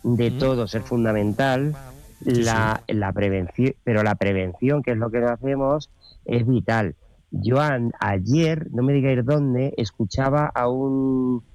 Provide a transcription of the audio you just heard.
de Mm. todos es fundamental, Sí, sí. la prevención, pero la prevención, que es lo que no hacemos, es vital. Yo ayer, no me digáis dónde, escuchaba a un